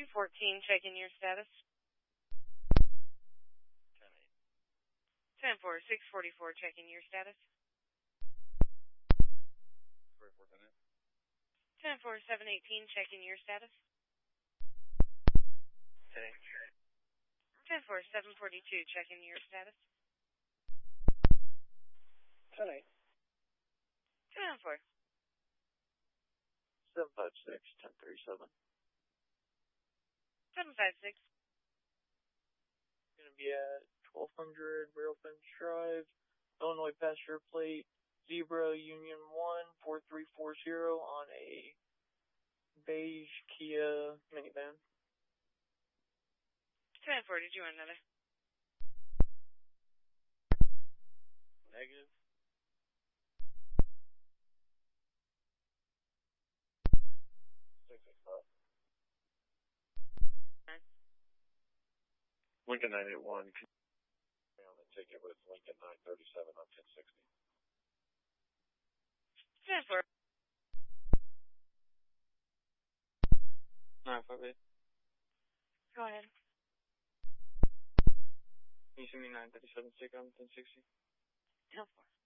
214, checking your status. 10-8. 10-4, 644, checking your status. 44-10-8. 10-4, 718, checking your status. 10-8. 10-4, 742, checking your status. 10-8. 10-4. 756-1037. 756. Going to be at 1200 Railfence Drive, Illinois passenger plate Zebra Union 14340 on a beige Kia minivan. 10-4, did you want another? Negative. Lincoln 981. On the ticket with Lincoln 937 on 1060. 10-4. 958. Go ahead. Can you send me 937 ticket on 1060? 10-4.